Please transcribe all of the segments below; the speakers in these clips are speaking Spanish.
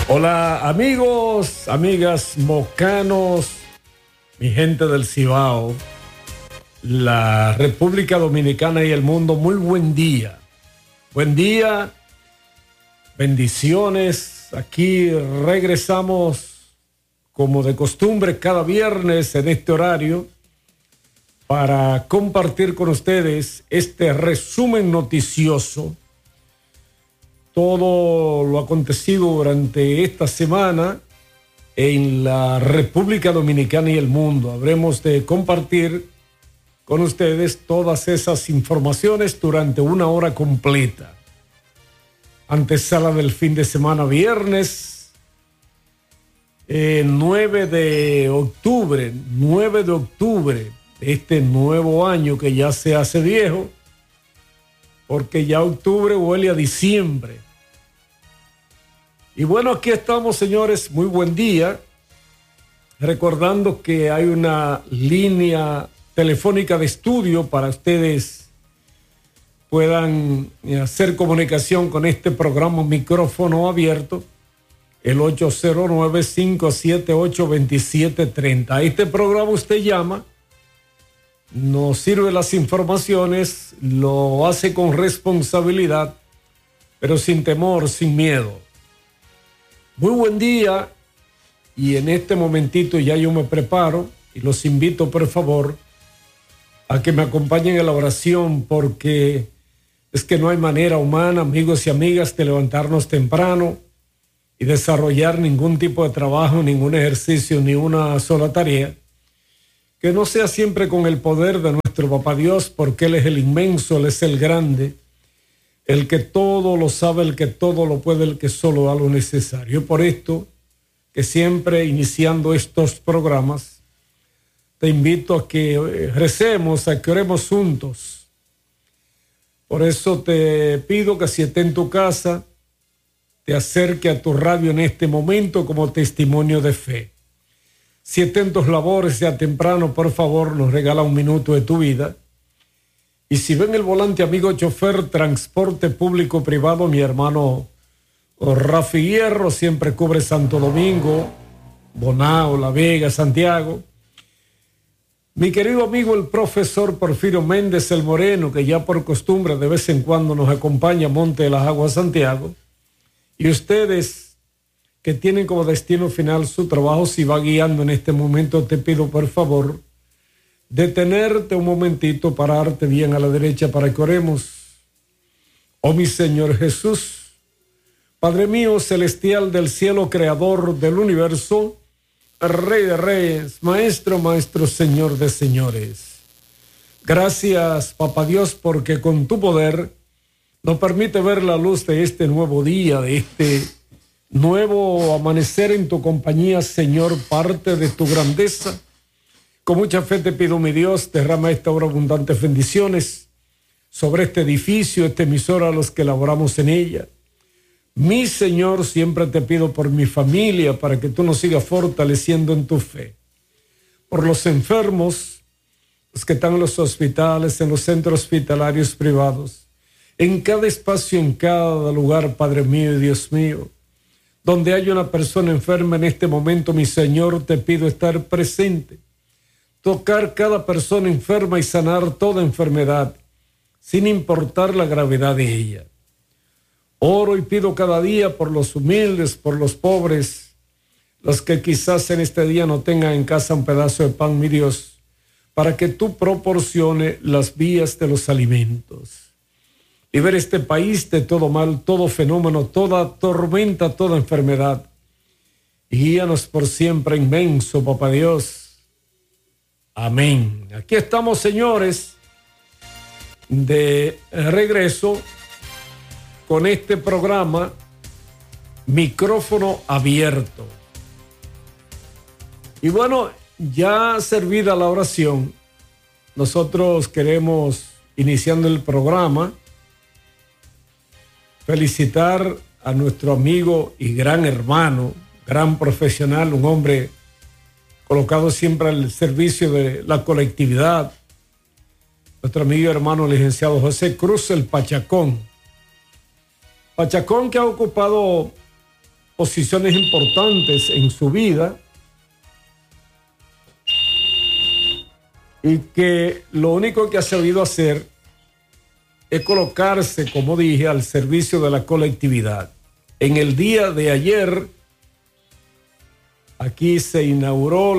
Hola amigos, amigas mocanos, mi gente del Cibao, la República Dominicana y el mundo, muy buen día. Buen día, bendiciones. Aquí regresamos como de costumbre cada viernes en este horario para compartir con ustedes este resumen noticioso. Todo lo acontecido durante esta semana en la República Dominicana y el mundo. Habremos de compartir con ustedes todas esas informaciones durante una hora completa. Antesala del fin de semana, viernes 9 de octubre, este nuevo año que ya se hace viejo, porque ya octubre huele a diciembre. Y bueno, aquí estamos, señores, muy buen día. Recordando que hay una línea telefónica de estudio para ustedes puedan hacer comunicación con este programa Micrófono Abierto, el 809-578-2730. A este programa usted llama, nos sirve las informaciones, lo hace con responsabilidad, pero sin temor, sin miedo. Muy buen día, y en este momentito ya yo me preparo y los invito por favor a que me acompañen en la oración, porque es que no hay manera humana, amigos y amigas, de levantarnos temprano y desarrollar ningún tipo de trabajo, ningún ejercicio, ni una sola tarea, que no sea siempre con el poder de nuestro Papá Dios, porque Él es el inmenso, Él es el grande, el que todo lo sabe, el que todo lo puede, el que solo da lo necesario. Por esto, que siempre iniciando estos programas, te invito a que recemos, a que oremos juntos. Por eso te pido que si estés en tu casa, te acerque a tu radio en este momento como testimonio de fe. Si estés en tus labores ya temprano, por favor, nos regala un minuto de tu vida. Y si ven el volante, amigo chofer, transporte público privado, mi hermano Rafi Hierro siempre cubre Santo Domingo, Bonao, La Vega, Santiago. Mi querido amigo el profesor Porfirio Méndez el Moreno, que ya por costumbre de vez en cuando nos acompaña a Monte de las Aguas, Santiago. Y ustedes que tienen como destino final su trabajo, si va guiando en este momento, te pido por favor detenerte un momentito, pararte bien a la derecha para que oremos. Oh mi Señor Jesús, Padre mío celestial del cielo, creador del universo, Rey de reyes, Maestro, Señor de señores. Gracias, Papá Dios, porque con tu poder nos permite ver la luz de este nuevo día, de este nuevo amanecer en tu compañía, Señor, parte de tu grandeza. Con mucha fe te pido, mi Dios, derrama esta hora abundantes bendiciones sobre este edificio, esta emisora, a los que laboramos en ella. Mi Señor, siempre te pido por mi familia, para que tú nos sigas fortaleciendo en tu fe. Por los enfermos, los que están en los hospitales, en los centros hospitalarios privados, en cada espacio, en cada lugar, Padre mío y Dios mío, donde hay una persona enferma en este momento, mi Señor, te pido estar presente. Tocar cada persona enferma y sanar toda enfermedad, sin importar la gravedad de ella. Oro y pido cada día por los humildes, por los pobres, los que quizás en este día no tengan en casa un pedazo de pan, mi Dios, para que tú proporcione las vías de los alimentos. Libera este país de todo mal, todo fenómeno, toda tormenta, toda enfermedad. Y guíanos por siempre, inmenso Papá Dios. Amén. Aquí estamos, señores, de regreso con este programa Micrófono Abierto. Y bueno, ya servida la oración, nosotros queremos, iniciando el programa, felicitar a nuestro amigo y gran hermano, gran profesional, un hombre colocado siempre al servicio de la colectividad, nuestro amigo y hermano licenciado José Cruz, el Pachacón. Pachacón, que ha ocupado posiciones importantes en su vida y que lo único que ha sabido hacer es colocarse, como dije, al servicio de la colectividad. En el día de ayer, aquí se inauguró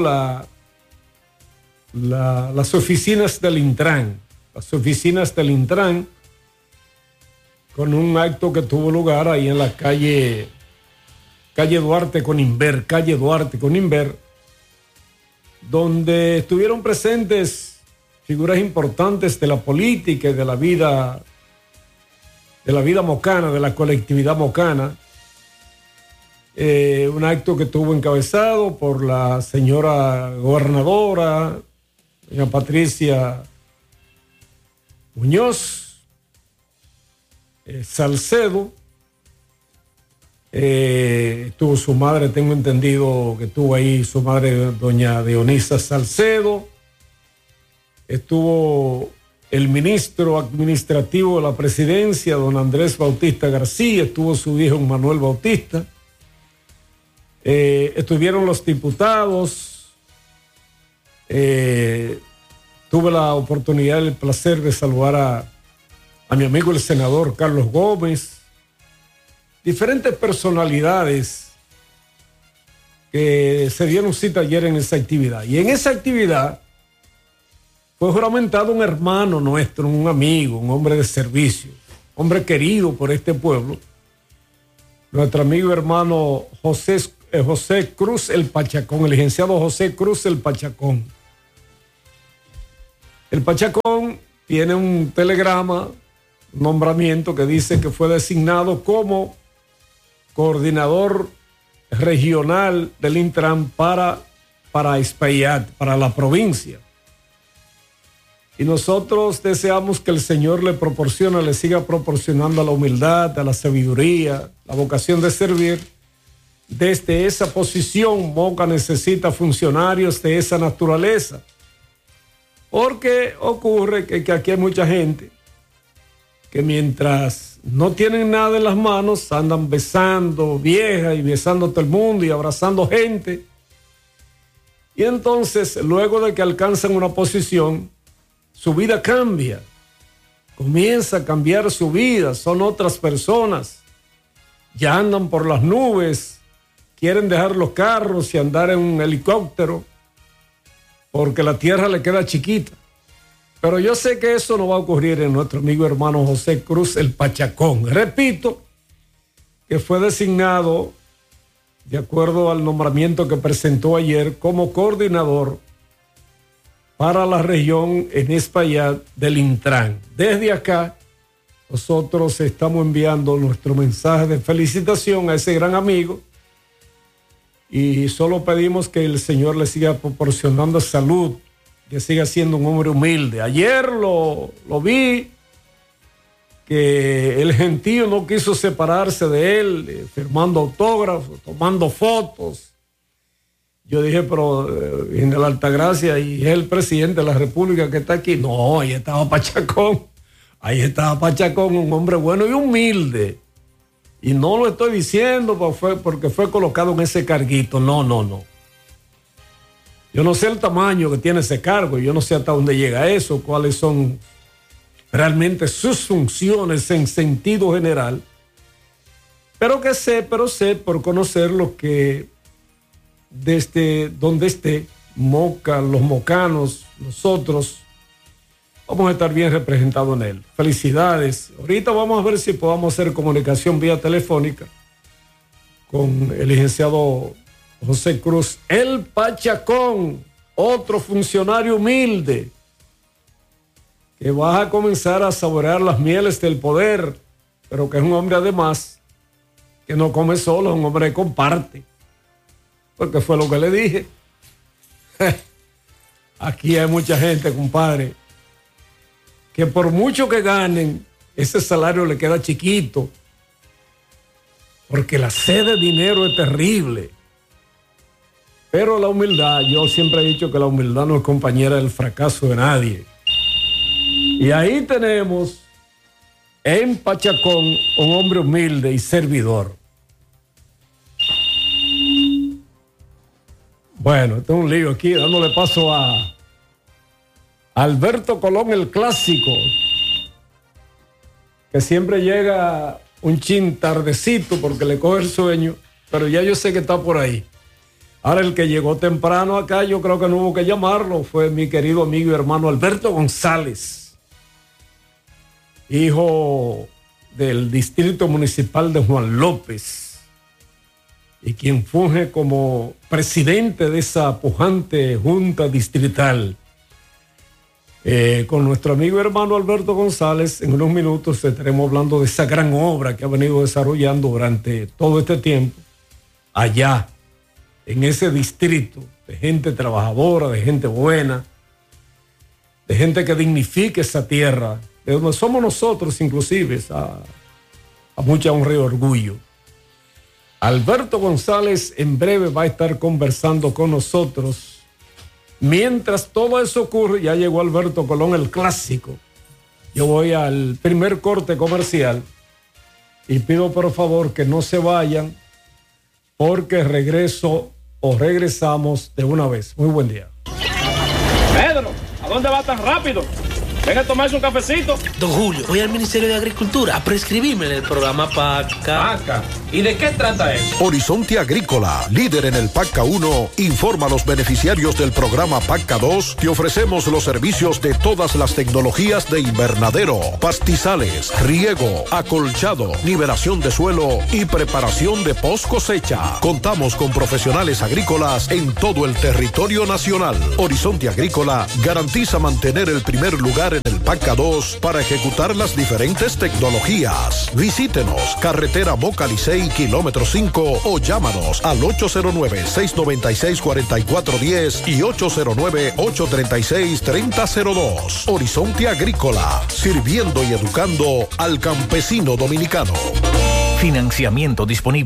las oficinas del Intran. Las oficinas del Intran, con un acto que tuvo lugar ahí en la calle Duarte con Inver, donde estuvieron presentes figuras importantes de la política y de la vida mocana, de la colectividad mocana. Un acto que estuvo encabezado por la señora gobernadora, doña Patricia Muñoz Salcedo. Estuvo su madre, tengo entendido que estuvo ahí su madre, doña Dionisa Salcedo. Estuvo el ministro administrativo de la presidencia, don Andrés Bautista García. Estuvo su hijo Manuel Bautista. Estuvieron los diputados. Tuve la oportunidad, el placer de saludar a mi amigo el senador Carlos Gómez. Diferentes personalidades que se dieron cita ayer en esa actividad. Y en esa actividad fue juramentado un hermano nuestro, un amigo, un hombre de servicio, hombre querido por este pueblo, nuestro amigo hermano José Cruz el Pachacón, el licenciado José Cruz el Pachacón. El Pachacón tiene un telegrama, un nombramiento que dice que fue designado como coordinador regional del Intran para Espaillat, para la provincia. Y nosotros deseamos que el Señor le siga proporcionando la humildad, la sabiduría, la vocación de servir. Desde esa posición, Moca necesita funcionarios de esa naturaleza. Porque ocurre que aquí hay mucha gente que mientras no tienen nada en las manos, andan besando viejas y besando a todo el mundo y abrazando gente. Y entonces, luego de que alcanzan una posición, su vida cambia. Comienza a cambiar su vida, son otras personas. Ya andan por las nubes, quieren dejar los carros y andar en un helicóptero porque la tierra le queda chiquita. Pero yo sé que eso no va a ocurrir en nuestro amigo hermano José Cruz el Pachacón. Repito, que fue designado, de acuerdo al nombramiento que presentó ayer, como coordinador para la región en Espaillat del Intran. Desde acá, nosotros estamos enviando nuestro mensaje de felicitación a ese gran amigo y solo pedimos que el Señor le siga proporcionando salud, que siga siendo un hombre humilde. Ayer lo vi, que el gentío no quiso separarse de él, firmando autógrafos, tomando fotos. Yo dije, pero en la Altagracia y es el presidente de la República que está aquí. No, ahí estaba Pachacón. Ahí estaba Pachacón, un hombre bueno y humilde. Y no lo estoy diciendo porque fue colocado en ese carguito. No. Yo no sé el tamaño que tiene ese cargo, yo no sé hasta dónde llega eso, cuáles son realmente sus funciones en sentido general. Pero sé por conocer lo que desde donde esté Moca, los mocanos, nosotros vamos a estar bien representados en él. Felicidades. Ahorita vamos a ver si podamos hacer comunicación vía telefónica con el licenciado José Cruz el Pachacón, otro funcionario humilde que va a comenzar a saborear las mieles del poder, pero que es un hombre además que no come solo, es un hombre que comparte, porque fue lo que le dije. Aquí hay mucha gente, compadre, que por mucho que ganen, ese salario le queda chiquito, porque la sed de dinero es terrible. Pero la humildad, yo siempre he dicho que la humildad no es compañera del fracaso de nadie. Y ahí tenemos en Pachacón un hombre humilde y servidor. Bueno, este es un lío aquí, dándole paso a Alberto Colón, el clásico, que siempre llega un chin tardecito porque le coge el sueño, pero ya yo sé que está por ahí. Ahora el que llegó temprano acá, yo creo que no hubo que llamarlo, fue mi querido amigo y hermano Alberto González, hijo del distrito municipal de Juan López, y quien funge como presidente de esa pujante junta distrital. Con nuestro amigo y hermano Alberto González, en unos minutos estaremos hablando de esa gran obra que ha venido desarrollando durante todo este tiempo, allá, en ese distrito, de gente trabajadora, de gente buena, de gente que dignifica esa tierra, de donde somos nosotros inclusive, a mucha honra y orgullo. Alberto González en breve va a estar conversando con nosotros. Mientras todo eso ocurre, ya llegó Alberto Colón, el clásico. Yo voy al primer corte comercial y pido por favor que no se vayan porque regresamos de una vez. Muy buen día. Pedro, ¿a dónde va tan rápido? Venga a tomarse un cafecito. Don Julio, voy al Ministerio de Agricultura a prescribirme en el programa PACA. PACA. ¿Y de qué trata eso? Horizonte Agrícola, líder en el PACA 1, informa a los beneficiarios del programa PACA 2 que ofrecemos los servicios de todas las tecnologías de invernadero, pastizales, riego, acolchado, nivelación de suelo y preparación de post cosecha. Contamos con profesionales agrícolas en todo el territorio nacional. Horizonte Agrícola garantiza mantener el primer lugar en el PACA 2 para ejecutar las diferentes tecnologías. Visítenos, carretera Moca Licey, kilómetro 5, o llámanos al 809-696-4410 y 809-836-3002. Horizonte Agrícola, sirviendo y educando al campesino dominicano. Financiamiento disponible.